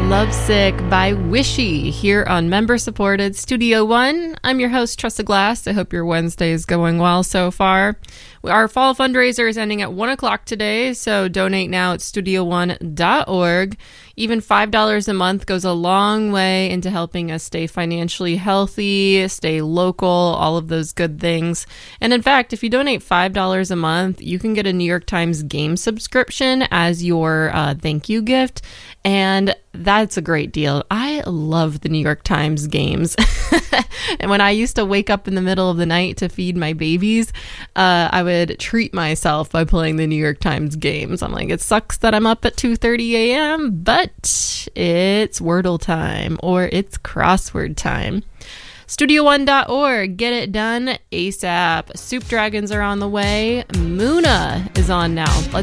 Lovesick by Wishy here on member-supported Studio One. I'm your host, Tressa Glass. I hope your Wednesday is going well so far. Our fall fundraiser is ending at 1 o'clock today, so donate now at studioone.org. Even $5 a month goes a long way into helping us stay financially healthy, stay local, all of those good things. And in fact, if you donate $5 a month, you can get a New York Times game subscription as your thank you gift. And that's a great deal. I love the New York Times games. And when I used to wake up in the middle of the night to feed my babies, I would treat myself by playing the New York Times games. I'm like, it sucks that I'm up at 2:30 a.m., but it's Wordle time or it's crossword time. StudioOne.org. Get it done ASAP. Soup Dragons are on the way. Muna is on now.